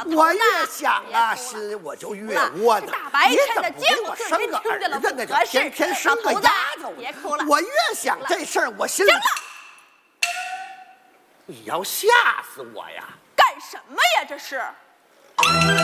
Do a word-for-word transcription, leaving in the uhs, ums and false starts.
我越想啊，心我就越窝囊。 大白天的结果生个儿子，那就偏偏生个丫头。 别哭了， 我越想这事儿，我心里。你要吓死我呀！ 干什么呀？这是。